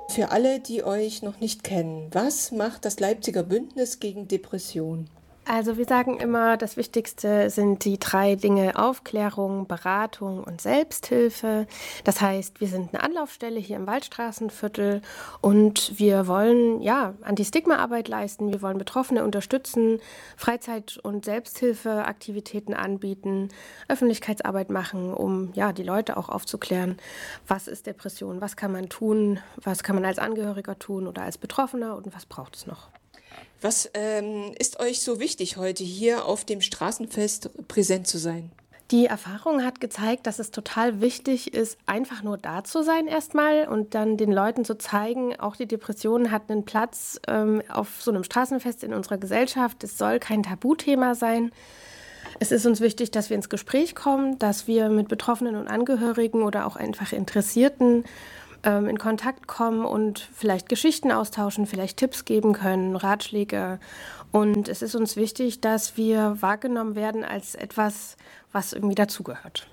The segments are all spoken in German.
Für alle, die euch noch nicht kennen, was macht das Leipziger Bündnis gegen Depression? Also wir sagen immer, das Wichtigste sind die 3 Dinge Aufklärung, Beratung und Selbsthilfe. Das heißt, wir sind eine Anlaufstelle hier im Waldstraßenviertel und wir wollen, ja, Anti-Stigma-Arbeit leisten. Wir wollen Betroffene unterstützen, Freizeit- und Selbsthilfeaktivitäten anbieten, Öffentlichkeitsarbeit machen, um, ja, die Leute auch aufzuklären, was ist Depression, was kann man tun, was kann man als Angehöriger tun oder als Betroffener und was braucht es noch. Was ist euch so wichtig, heute hier auf dem Straßenfest präsent zu sein? Die Erfahrung hat gezeigt, dass es total wichtig ist, einfach nur da zu sein erstmal und dann den Leuten zu zeigen, auch die Depression hat einen Platz auf so einem Straßenfest in unserer Gesellschaft. Es soll kein Tabuthema sein. Es ist uns wichtig, dass wir ins Gespräch kommen, dass wir mit Betroffenen und Angehörigen oder auch einfach Interessierten in Kontakt kommen und vielleicht Geschichten austauschen, vielleicht Tipps geben können, Ratschläge. Und es ist uns wichtig, dass wir wahrgenommen werden als etwas, was irgendwie dazugehört.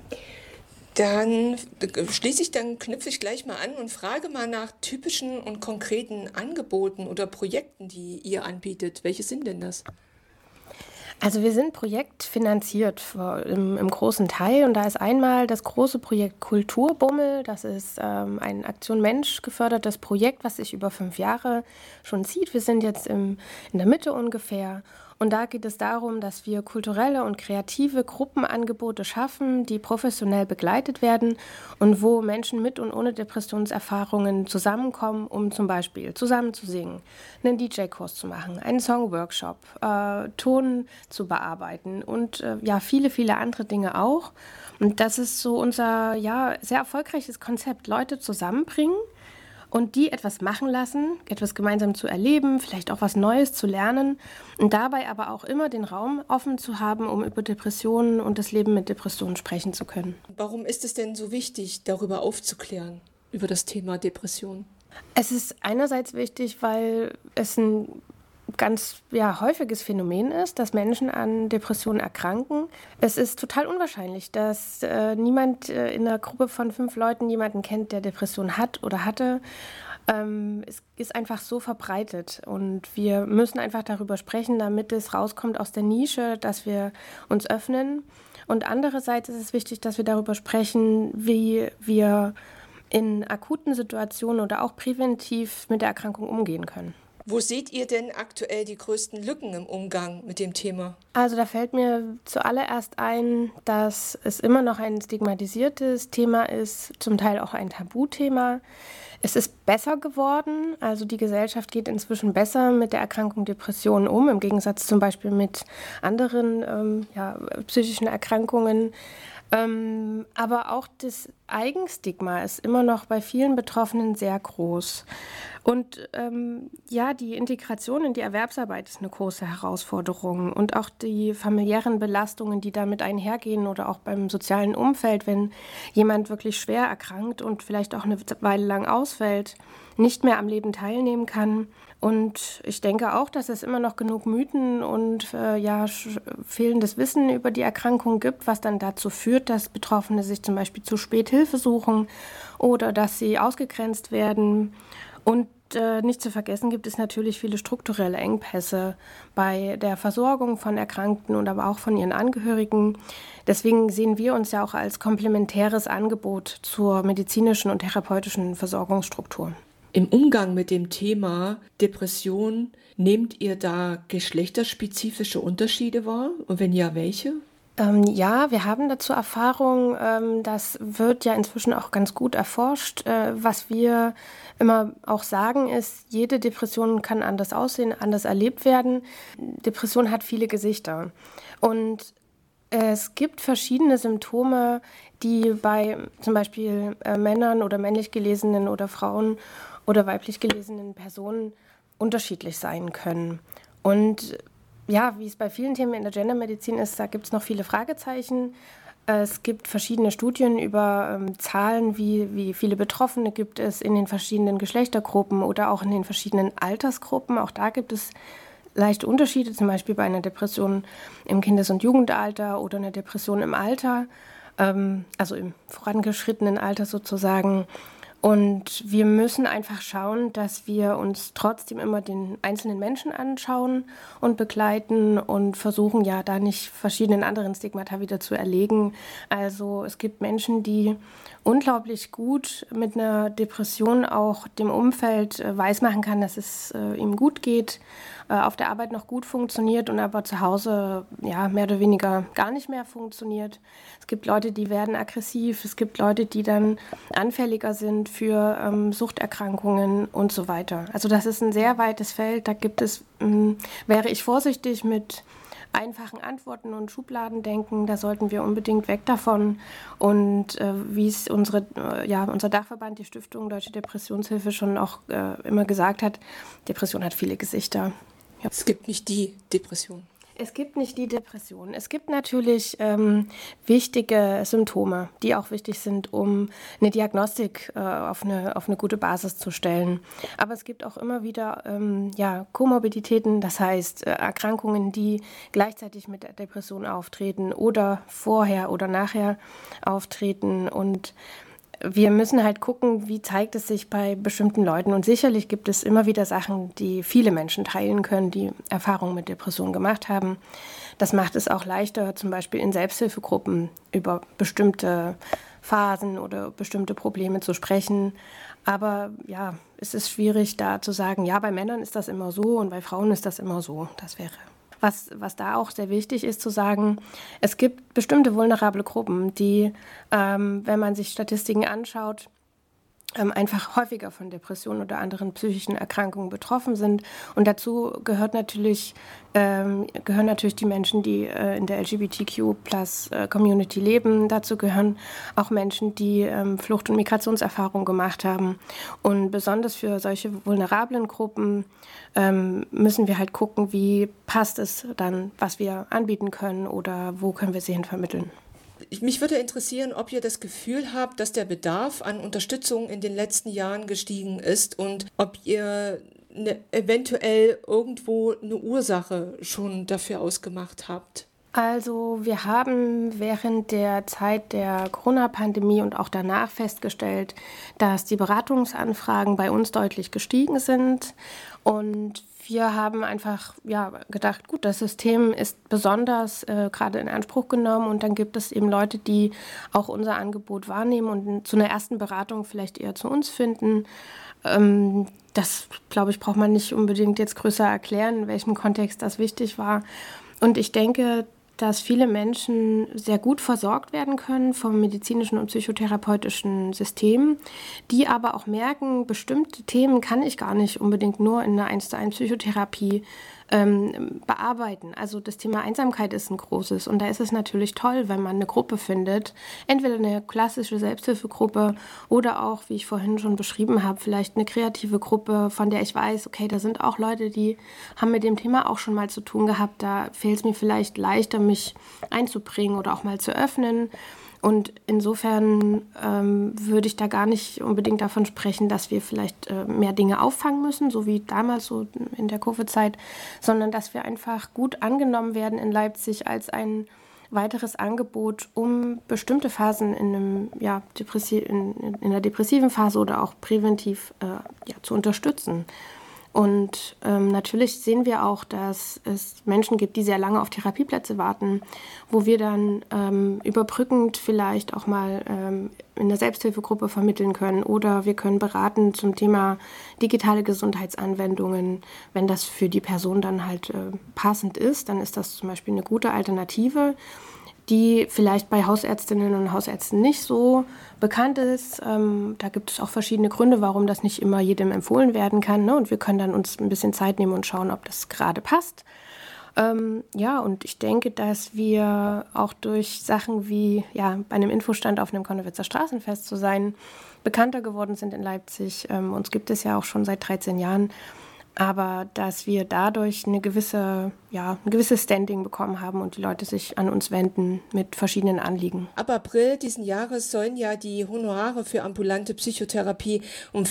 Dann knüpfe ich gleich mal an und frage mal nach typischen und konkreten Angeboten oder Projekten, die ihr anbietet. Welche sind denn das? Also wir sind projektfinanziert im großen Teil und da ist einmal das große Projekt Kulturbummel. Das ist ein Aktion Mensch gefördertes Projekt, was sich über 5 Jahre schon zieht. Wir sind jetzt in der Mitte ungefähr. Und da geht es darum, dass wir kulturelle und kreative Gruppenangebote schaffen, die professionell begleitet werden und wo Menschen mit und ohne Depressionserfahrungen zusammenkommen, um zum Beispiel zusammen zu singen, einen DJ-Kurs zu machen, einen Song-Workshop, Ton zu bearbeiten und ja, viele, viele andere Dinge auch. Und das ist so unser ja, sehr erfolgreiches Konzept, Leute zusammenbringen und die etwas machen lassen, etwas gemeinsam zu erleben, vielleicht auch was Neues zu lernen und dabei aber auch immer den Raum offen zu haben, um über Depressionen und das Leben mit Depressionen sprechen zu können. Warum ist es denn so wichtig, darüber aufzuklären, über das Thema Depression? Es ist einerseits wichtig, weil es ein ganz ja, häufiges Phänomen ist, dass Menschen an Depressionen erkranken. Es ist total unwahrscheinlich, dass niemand in einer Gruppe von 5 Leuten jemanden kennt, der Depression hat oder hatte. Es ist einfach so verbreitet und wir müssen einfach darüber sprechen, damit es rauskommt aus der Nische, dass wir uns öffnen. Und andererseits ist es wichtig, dass wir darüber sprechen, wie wir in akuten Situationen oder auch präventiv mit der Erkrankung umgehen können. Wo seht ihr denn aktuell die größten Lücken im Umgang mit dem Thema? Also da fällt mir zuallererst ein, dass es immer noch ein stigmatisiertes Thema ist, zum Teil auch ein Tabuthema. Es ist besser geworden, also die Gesellschaft geht inzwischen besser mit der Erkrankung Depressionen um, im Gegensatz zum Beispiel mit anderen ja, psychischen Erkrankungen. Aber auch das Eigenstigma ist immer noch bei vielen Betroffenen sehr groß. Und ja, die Integration in die Erwerbsarbeit ist eine große Herausforderung. Und auch die familiären Belastungen, die damit einhergehen oder auch beim sozialen Umfeld, wenn jemand wirklich schwer erkrankt und vielleicht auch eine Weile lang ausfällt, nicht mehr am Leben teilnehmen kann. Und ich denke auch, dass es immer noch genug Mythen und ja, fehlendes Wissen über die Erkrankung gibt, was dann dazu führt, dass Betroffene sich zum Beispiel zu spät Hilfe suchen oder dass sie ausgegrenzt werden. Und nicht zu vergessen gibt es natürlich viele strukturelle Engpässe bei der Versorgung von Erkrankten und aber auch von ihren Angehörigen. Deswegen sehen wir uns ja auch als komplementäres Angebot zur medizinischen und therapeutischen Versorgungsstruktur. Im Umgang mit dem Thema Depression, nehmt ihr da geschlechterspezifische Unterschiede wahr? Und wenn ja, welche? Ja, wir haben dazu Erfahrung. Das wird ja inzwischen auch ganz gut erforscht. Was wir immer auch sagen ist, jede Depression kann anders aussehen, anders erlebt werden. Depression hat viele Gesichter. Und es gibt verschiedene Symptome, die bei zum Beispiel Männern oder männlich gelesenen oder Frauen oder weiblich gelesenen Personen unterschiedlich sein können. Und ja, wie es bei vielen Themen in der Gendermedizin ist, da gibt es noch viele Fragezeichen. Es gibt verschiedene Studien über Zahlen, wie viele Betroffene gibt es in den verschiedenen Geschlechtergruppen oder auch in den verschiedenen Altersgruppen. Auch da gibt es leichte Unterschiede, zum Beispiel bei einer Depression im Kindes- und Jugendalter oder einer Depression im Alter, also im vorangeschrittenen Alter sozusagen. Und wir müssen einfach schauen, dass wir uns trotzdem immer den einzelnen Menschen anschauen und begleiten und versuchen ja da nicht verschiedenen anderen Stigmata wieder zu erlegen. Also es gibt Menschen, die unglaublich gut mit einer Depression auch dem Umfeld weismachen kann, dass es ihm gut geht, auf der Arbeit noch gut funktioniert und aber zu Hause ja mehr oder weniger gar nicht mehr funktioniert. Es gibt Leute, die werden aggressiv, es gibt Leute, die dann anfälliger sind für Suchterkrankungen und so weiter. Also das ist ein sehr weites Feld, da wäre ich vorsichtig mit einfachen Antworten und Schubladendenken, da sollten wir unbedingt weg davon. Und wie es unser Dachverband, die Stiftung Deutsche Depressionshilfe schon auch immer gesagt hat, Depression hat viele Gesichter. Ja. Es gibt nicht die Depression. Es gibt nicht die Depression. Es gibt natürlich wichtige Symptome, die auch wichtig sind, um eine Diagnostik auf eine gute Basis zu stellen. Aber es gibt auch immer wieder Komorbiditäten, das heißt Erkrankungen, die gleichzeitig mit der Depression auftreten oder vorher oder nachher auftreten. Und wir müssen halt gucken, wie zeigt es sich bei bestimmten Leuten. Und sicherlich gibt es immer wieder Sachen, die viele Menschen teilen können, die Erfahrungen mit Depressionen gemacht haben. Das macht es auch leichter, zum Beispiel in Selbsthilfegruppen über bestimmte Phasen oder bestimmte Probleme zu sprechen. Aber ja, es ist schwierig, da zu sagen, ja, bei Männern ist das immer so und bei Frauen ist das immer so. Das wäre Was da auch sehr wichtig ist zu sagen, es gibt bestimmte vulnerable Gruppen, die, wenn man sich Statistiken anschaut, einfach häufiger von Depressionen oder anderen psychischen Erkrankungen betroffen sind. Und dazu gehören natürlich die Menschen, die in der LGBTQ+-Community leben. Dazu gehören auch Menschen, die Flucht- und Migrationserfahrungen gemacht haben. Und besonders für solche vulnerablen Gruppen müssen wir halt gucken, wie passt es dann, was wir anbieten können oder wo können wir sie hin vermitteln. Mich würde interessieren, ob ihr das Gefühl habt, dass der Bedarf an Unterstützung in den letzten Jahren gestiegen ist und ob ihr eventuell irgendwo eine Ursache schon dafür ausgemacht habt. Also wir haben während der Zeit der Corona-Pandemie und auch danach festgestellt, dass die Beratungsanfragen bei uns deutlich gestiegen sind. Und wir haben einfach gedacht, gut, das System ist besonders gerade in Anspruch genommen und dann gibt es eben Leute, die auch unser Angebot wahrnehmen und zu einer ersten Beratung vielleicht eher zu uns finden. Das, glaube ich, braucht man nicht unbedingt jetzt größer erklären, in welchem Kontext das wichtig war. Und ich denke, dass viele Menschen sehr gut versorgt werden können vom medizinischen und psychotherapeutischen System, die aber auch merken, bestimmte Themen kann ich gar nicht unbedingt nur in einer 1:1 Psychotherapie bearbeiten. Also das Thema Einsamkeit ist ein großes und da ist es natürlich toll, wenn man eine Gruppe findet, entweder eine klassische Selbsthilfegruppe oder auch, wie ich vorhin schon beschrieben habe, vielleicht eine kreative Gruppe, von der ich weiß, okay, da sind auch Leute, die haben mit dem Thema auch schon mal zu tun gehabt, da fällt es mir vielleicht leichter, mich einzubringen oder auch mal zu öffnen. Und insofern würde ich da gar nicht unbedingt davon sprechen, dass wir vielleicht mehr Dinge auffangen müssen, so wie damals so in der Covid-Zeit, sondern dass wir einfach gut angenommen werden in Leipzig als ein weiteres Angebot, um bestimmte Phasen in einer depressiven Phase oder auch präventiv zu unterstützen. Und natürlich sehen wir auch, dass es Menschen gibt, die sehr lange auf Therapieplätze warten, wo wir dann überbrückend vielleicht auch mal in der Selbsthilfegruppe vermitteln können oder wir können beraten zum Thema digitale Gesundheitsanwendungen. Wenn das für die Person dann halt passend ist, dann ist das zum Beispiel eine gute Alternative, die vielleicht bei Hausärztinnen und Hausärzten nicht so bekannt ist. Da gibt es auch verschiedene Gründe, warum das nicht immer jedem empfohlen werden kann. Ne? Und wir können dann uns ein bisschen Zeit nehmen und schauen, ob das gerade passt. Und ich denke, dass wir auch durch Sachen wie bei einem Infostand auf einem Konnewitzer Straßenfest zu sein, bekannter geworden sind in Leipzig. Uns gibt es ja auch schon seit 13 Jahren. aber dass wir dadurch ein gewisses Standing bekommen haben und die Leute sich an uns wenden mit verschiedenen Anliegen. Ab April diesen Jahres sollen ja die Honorare für ambulante Psychotherapie um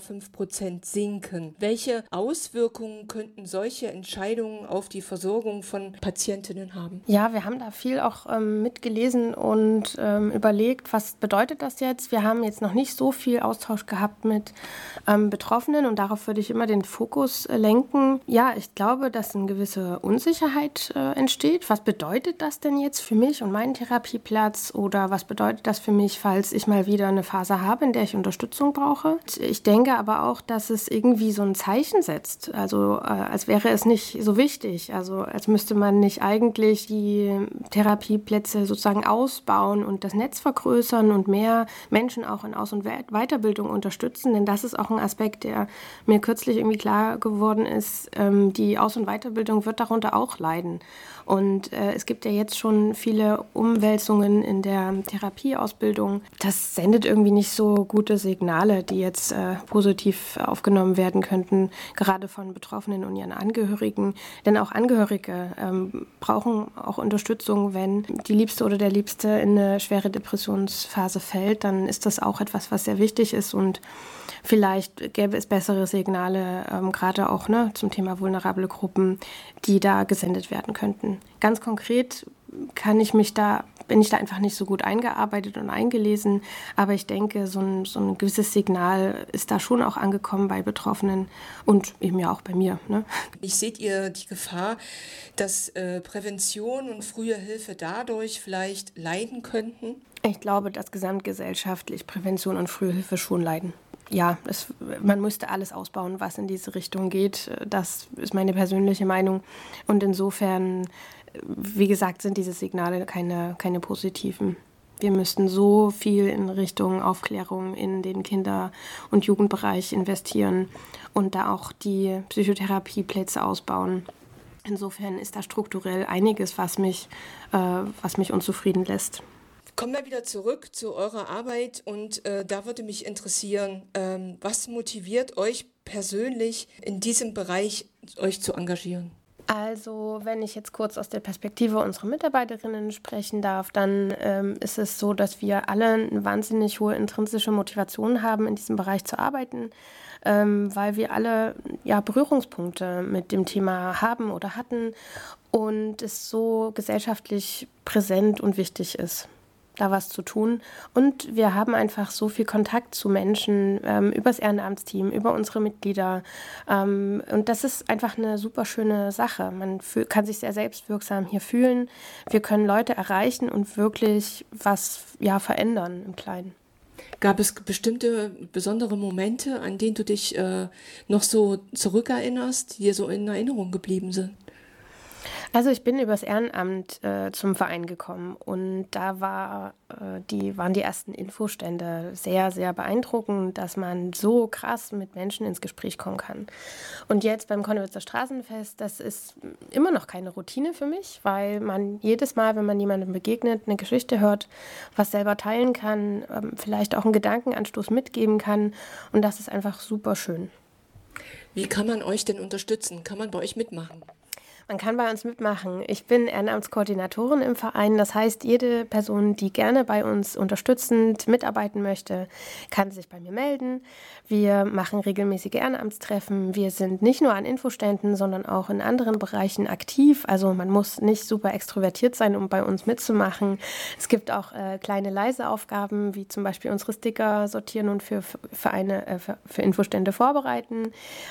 4,5% sinken. Welche Auswirkungen könnten solche Entscheidungen auf die Versorgung von Patientinnen haben? Ja, wir haben da viel auch mitgelesen und überlegt, was bedeutet das jetzt? Wir haben jetzt noch nicht so viel Austausch gehabt mit Betroffenen und darauf würde ich immer den Fokus lenken. Ja, ich glaube, dass eine gewisse Unsicherheit entsteht. Was bedeutet das denn jetzt für mich und meinen Therapieplatz? Oder was bedeutet das für mich, falls ich mal wieder eine Phase habe, in der ich Unterstützung brauche? Ich denke aber auch, dass es irgendwie so ein Zeichen setzt. Also als wäre es nicht so wichtig. Also als müsste man nicht eigentlich die Therapieplätze sozusagen ausbauen und das Netz vergrößern und mehr Menschen auch in Aus- und Weiterbildung unterstützen. Denn das ist auch ein Aspekt, der mir kürzlich irgendwie klar geworden ist. Die Aus- und Weiterbildung wird darunter auch leiden. Und es gibt ja jetzt schon viele Umwälzungen in der Therapieausbildung. Das sendet irgendwie nicht so gute Signale, die jetzt positiv aufgenommen werden könnten, gerade von Betroffenen und ihren Angehörigen. Denn auch Angehörige brauchen auch Unterstützung, wenn die Liebste oder der Liebste in eine schwere Depressionsphase fällt. Dann ist das auch etwas, was sehr wichtig ist und vielleicht gäbe es bessere Signale, gerade auch zum Thema vulnerable Gruppen, die da gesendet werden könnten. Ganz konkret bin ich da einfach nicht so gut eingearbeitet und eingelesen, aber ich denke, so ein gewisses Signal ist da schon auch angekommen bei Betroffenen und eben ja auch bei mir. Wie seht ihr die Gefahr, dass Prävention und frühe Hilfe dadurch vielleicht leiden könnten? Ich glaube, dass gesamtgesellschaftlich Prävention und frühe Hilfe schon leiden. Ja, man müsste alles ausbauen, was in diese Richtung geht. Das ist meine persönliche Meinung. Und insofern, wie gesagt, sind diese Signale keine positiven. Wir müssten so viel in Richtung Aufklärung in den Kinder- und Jugendbereich investieren und da auch die Psychotherapieplätze ausbauen. Insofern ist da strukturell einiges, was mich unzufrieden lässt. Kommen wir wieder zurück zu eurer Arbeit und da würde mich interessieren, was motiviert euch persönlich in diesem Bereich, euch zu engagieren? Also, wenn ich jetzt kurz aus der Perspektive unserer Mitarbeiterinnen sprechen darf, dann ist es so, dass wir alle eine wahnsinnig hohe intrinsische Motivation haben, in diesem Bereich zu arbeiten, weil wir alle Berührungspunkte mit dem Thema haben oder hatten und es so gesellschaftlich präsent und wichtig ist, da was zu tun. Und wir haben einfach so viel Kontakt zu Menschen übers Ehrenamtsteam, über unsere Mitglieder. Und das ist einfach eine super schöne Sache. Man kann sich sehr selbstwirksam hier fühlen. Wir können Leute erreichen und wirklich was verändern im Kleinen. Gab es bestimmte besondere Momente, an denen du dich noch so zurückerinnerst, die dir so in Erinnerung geblieben sind? Also ich bin übers Ehrenamt zum Verein gekommen und da waren die ersten Infostände sehr, sehr beeindruckend, dass man so krass mit Menschen ins Gespräch kommen kann. Und jetzt beim Konnewitzer Straßenfest, das ist immer noch keine Routine für mich, weil man jedes Mal, wenn man jemandem begegnet, eine Geschichte hört, was selber teilen kann, vielleicht auch einen Gedankenanstoß mitgeben kann und das ist einfach super schön. Wie kann man euch denn unterstützen? Kann man bei euch mitmachen? Man kann bei uns mitmachen. Ich bin Ehrenamtskoordinatorin im Verein. Das heißt, jede Person, die gerne bei uns unterstützend mitarbeiten möchte, kann sich bei mir melden. Wir machen regelmäßige Ehrenamtstreffen. Wir sind nicht nur an Infoständen, sondern auch in anderen Bereichen aktiv. Also man muss nicht super extrovertiert sein, um bei uns mitzumachen. Es gibt auch kleine leise Aufgaben, wie zum Beispiel unsere Sticker sortieren und für Infostände vorbereiten.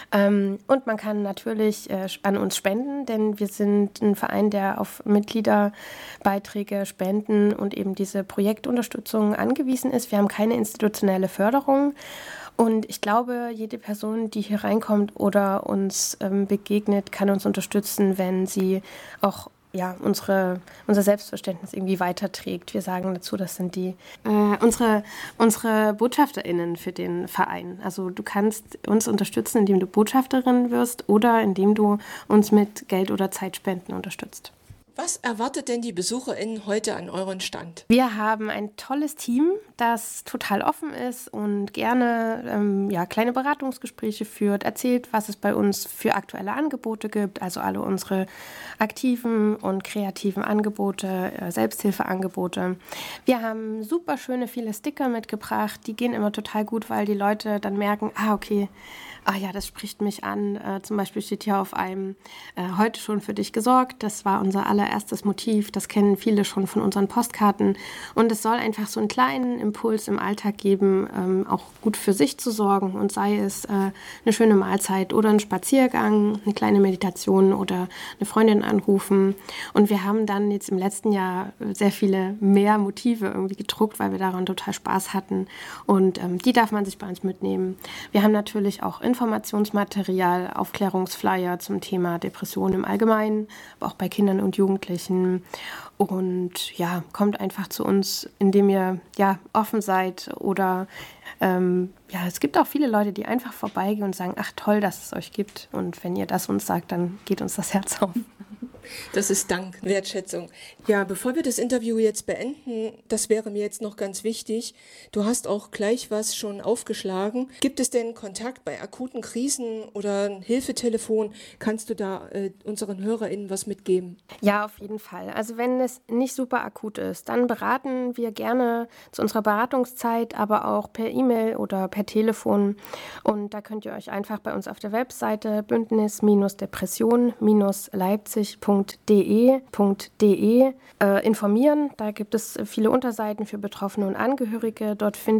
Und man kann natürlich an uns spenden, denn wir sind ein Verein, der auf Mitgliederbeiträge, Spenden und eben diese Projektunterstützung angewiesen ist. Wir haben keine institutionelle Förderung. Und ich glaube, jede Person, die hier reinkommt oder uns begegnet, kann uns unterstützen, wenn sie auch unser Selbstverständnis irgendwie weiterträgt. Wir sagen dazu, das sind unsere BotschafterInnen für den Verein. Also du kannst uns unterstützen, indem du Botschafterin wirst oder indem du uns mit Geld oder Zeitspenden unterstützt. Was erwartet denn die BesucherInnen heute an euren Stand? Wir haben ein tolles Team, das total offen ist und gerne kleine Beratungsgespräche führt, erzählt, was es bei uns für aktuelle Angebote gibt, also alle unsere aktiven und kreativen Angebote, Selbsthilfeangebote. Wir haben super schöne, viele Sticker mitgebracht, die gehen immer total gut, weil die Leute dann merken, okay, das spricht mich an. Zum Beispiel steht hier auf einem heute schon für dich gesorgt. Das war unser allererstes Motiv. Das kennen viele schon von unseren Postkarten. Und es soll einfach so einen kleinen Impuls im Alltag geben, auch gut für sich zu sorgen. Und sei es eine schöne Mahlzeit oder ein Spaziergang, eine kleine Meditation oder eine Freundin anrufen. Und wir haben dann jetzt im letzten Jahr sehr viele mehr Motive irgendwie gedruckt, weil wir daran total Spaß hatten. Und die darf man sich bei uns mitnehmen. Wir haben natürlich auch Informationsmaterial, Aufklärungsflyer zum Thema Depressionen im Allgemeinen, aber auch bei Kindern und Jugendlichen. Und kommt einfach zu uns, indem ihr offen seid oder es gibt auch viele Leute, die einfach vorbeigehen und sagen, ach toll, dass es euch gibt. Und wenn ihr das uns sagt, dann geht uns das Herz auf. Das ist Dank, Wertschätzung. Ja, bevor wir das Interview jetzt beenden, das wäre mir jetzt noch ganz wichtig. Du hast auch gleich was schon aufgeschlagen. Gibt es denn Kontakt bei akuten Krisen oder ein Hilfetelefon? Kannst du da unseren HörerInnen was mitgeben? Ja, auf jeden Fall. Also wenn es nicht super akut ist, dann beraten wir gerne zu unserer Beratungszeit, aber auch per E-Mail oder per Telefon. Und da könnt ihr euch einfach bei uns auf der Webseite bündnis-depression-leipzig.de informieren. Da gibt es viele Unterseiten für Betroffene und Angehörige. Dort findet